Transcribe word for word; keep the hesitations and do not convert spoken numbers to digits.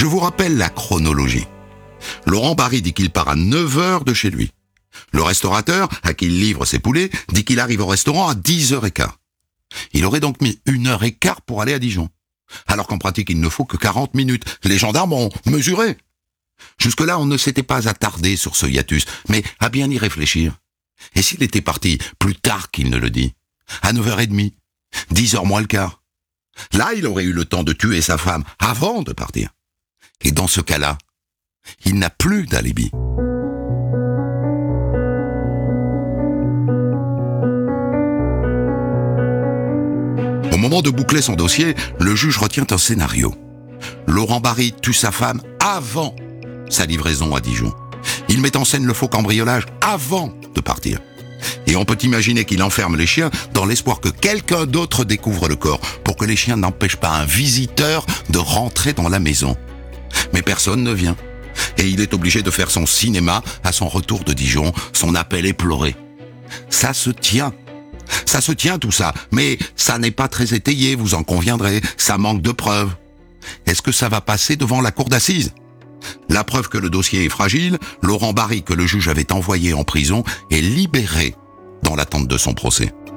Je vous rappelle la chronologie. Laurent Barry dit qu'il part à neuf heures de chez lui. Le restaurateur, à qui il livre ses poulets, dit qu'il arrive au restaurant à dix heures quinze. Il aurait donc mis une heure et quart pour aller à Dijon. Alors qu'en pratique, il ne faut que quarante minutes. Les gendarmes ont mesuré. Jusque-là, on ne s'était pas attardé sur ce hiatus, mais à bien y réfléchir. Et s'il était parti plus tard qu'il ne le dit, à neuf heures trente, dix heures moins le quart, là, il aurait eu le temps de tuer sa femme avant de partir. Et dans ce cas-là, il n'a plus d'alibi. Au moment de boucler son dossier, le juge retient un scénario. Laurent Barry tue sa femme avant sa livraison à Dijon. Il met en scène le faux cambriolage avant de partir. Et on peut imaginer qu'il enferme les chiens dans l'espoir que quelqu'un d'autre découvre le corps, pour que les chiens n'empêchent pas un visiteur de rentrer dans la maison. Mais personne ne vient. Et il est obligé de faire son cinéma à son retour de Dijon, son appel éploré. Ça se tient. Ça se tient tout ça, mais ça n'est pas très étayé, vous en conviendrez, ça manque de preuves. Est-ce que ça va passer devant la cour d'assises ? La preuve que le dossier est fragile, Laurent Barry, que le juge avait envoyé en prison, est libéré dans l'attente de son procès.